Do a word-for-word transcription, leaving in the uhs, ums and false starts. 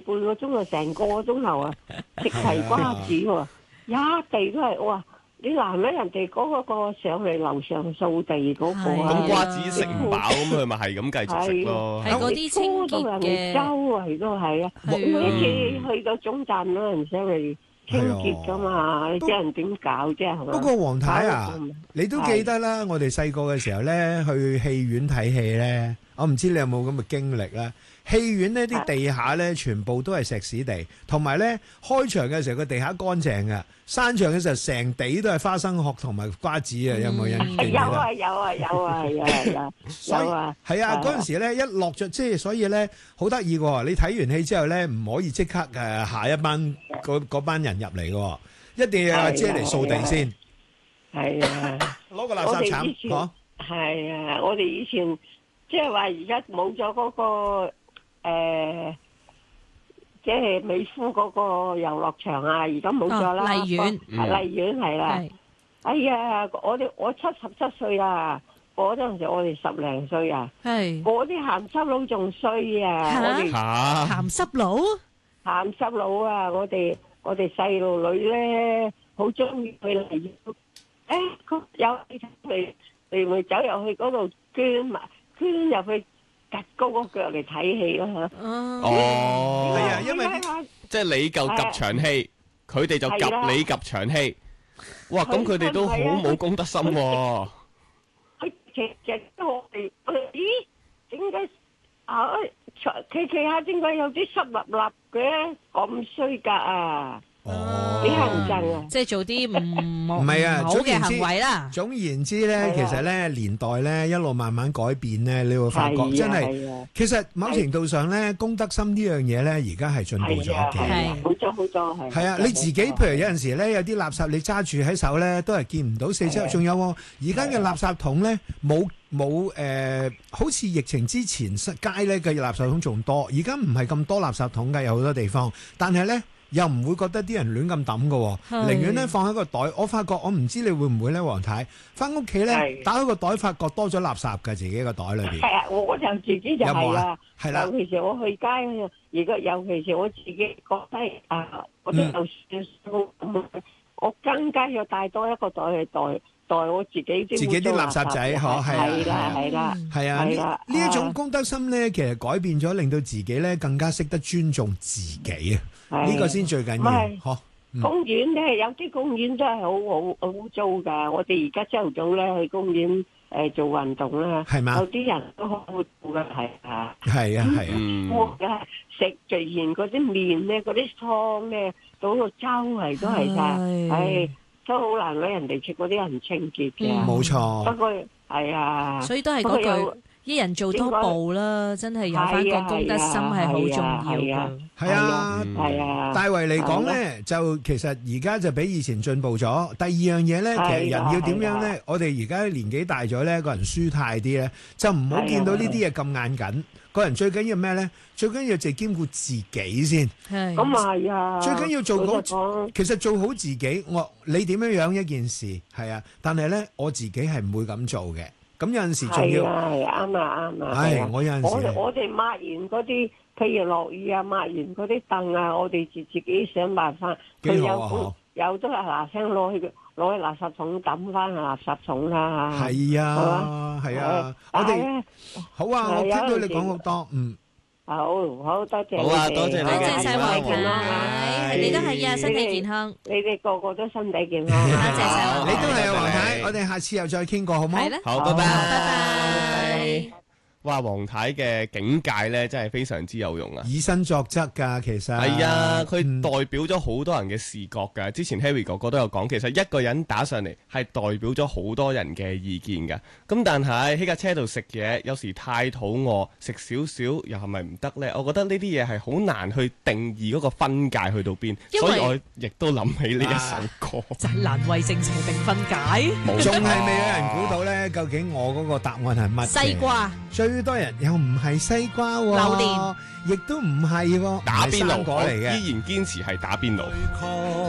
半個鐘就成個鐘頭啊，食齊瓜子喎，一地都係哇！你難為人哋嗰個上嚟樓上掃地嗰個啊， 咁瓜子食唔飽，咁佢咪係咁繼續食咯。 係嗰啲清潔嘅， 周圍都係啊！每一次去到總站有人上嚟清潔噶嘛，你知人點搞啫？係嘛？ 不過黃太啊，你都記得啦，我哋細個嘅時候咧，去戲院睇戲咧，我唔知你有冇咁嘅經歷啦。戲院呢啲地下咧全部都係石屎地，同埋咧開場嘅時候個地下乾淨嘅，散場嘅時候成地都係花生殼同埋瓜子啊！有冇印象？ 有啊有啊有啊有啊有啊！ 係啊，嗰陣時咧一落咗，即係所以咧好得意嘅。你睇完戲之後咧，唔可以即刻誒下一班嗰嗰班人入嚟嘅，一定要阿姐嚟掃地先。 係啊， 攞個垃圾鏟講。 係啊，我哋以前即係話而家冇咗嗰個。誒，即係美孚嗰個遊樂場啊，而家冇咗啦。 荔園， 荔園係啦。哎呀，我哋我七十七歲啊，嗰陣時我哋十零歲啊。係。嗰啲鹹濕佬仲衰啊！ 嚇！鹹濕佬？ 鹹濕佬啊！我哋我哋細路女咧，好中意去荔園。誒，有嚟嚟咪走入去嗰度捐埋，捐入去。趌高個腳嚟睇戲咯嚇！ 哦，係啊，因為即係你夠夾場戲，佢哋就夾你夾場戲。哇！咁佢哋都好冇公德心喎。 佢其實都我哋我哋咦？點解啊？企企下點解有啲濕立立嘅？咁衰格啊！ 哦， 幾乞人憎啊！ 即係做啲唔唔係啊， 好嘅行為啦。 總言之咧，其實咧年代咧一路慢慢改變咧，你會發覺真係，其實某程度上咧，公德心呢樣嘢咧，而家係進步咗嘅。 係好多好多係。 係啊，你自己譬如有陣時咧，有啲垃圾你揸住喺手咧，都係見唔到四周。仲有而家嘅垃圾桶咧，冇冇誒，好似疫情之前街咧嘅垃圾桶仲多，而家唔係咁多垃圾桶㗎，有好多地方，但係咧。又唔會覺得啲人亂咁抌嘅，寧願咧放喺個袋。我發覺我唔知你會唔會咧，黃太翻屋企咧打開個袋，發覺多咗垃圾嘅自己個袋裏邊。係啊， 我就自己就係啦， 係啦。 尤其是我去街，而家尤其是我自己覺得啊，我都有少少，我更加要帶多一個袋去袋袋我自己啲自己啲垃圾仔，嗬， 係啦，係啦， 係啊，呢呢一種公德心咧，其實改變咗，令到自己咧更加識得尊重自己啊。呢個先最緊要，嗬。 公園咧，有啲公園真係好好好污糟噶。我哋而家朝頭早咧去公園誒做運動啦， 係嘛？ 有啲人都好污糟嘅，係啊。 係啊係啊。 我嘅食住完嗰啲麵咧，嗰啲湯咧，倒到周圍都係㗎，唉，都好難為人哋食嗰啲人清潔嘅。 冇錯。 不過係啊。 所以都係嗰句。一人做多步啦，真係有翻個公德心係好重要㗎。 係啊， 係啊。 大圍嚟講咧，就其實而家就比以前進步咗。第二樣嘢咧，其實人要點樣咧？我哋而家年紀大咗咧，個人舒泰啲咧，就唔好見到呢啲嘢咁眼緊。個人最緊要咩咧？最緊要就兼顧自己先。 係。咁係啊。 最緊要做好，其實做好自己。我你點樣樣一件事係啊？但係咧，我自己係唔會咁做嘅。咁有陣時仲要係啱啊啱啊！ 係我有陣時， 我哋我哋抹完嗰啲，譬如落雨啊，抹完嗰啲凳啊，我哋自自己想辦法。 幾好啊！ 有都係嗱聲攞去攞去垃圾桶抌翻去垃圾桶啦。 係啊係啊！我哋好啊！我聽到你講好多，嗯。 好好多謝。 好啊！多謝你嘅， 多謝晒黃太，你都係啊，身體健康。 你哋個個都身體健康。 多謝晒， 你都係啊，黃太。我哋下次又再傾過，好唔好？ 係啦。 好，拜拜。 拜拜。 哇，黃太嘅境界咧，真係非常之有用啊！ 以身作則㗎，其實係啊，佢代表咗好多人嘅視覺㗎。之前 Harry 哥哥都有講，其實一個人打上嚟係代表咗好多人嘅意見㗎。咁但係喺架車度食嘢，有時太肚餓，食少少又係咪唔得呢？我覺得呢啲嘢係好難去定義嗰個分界去到邊，所以我亦都諗起呢一首歌， 就係難為正邪定分解。 仲係未有人估到呢？究竟我嗰個答案係乜？ 西瓜。 最多人又唔係西瓜喎，榴蓮亦都唔係喎， 打邊爐果嚟嘅， 依然堅持係打邊爐。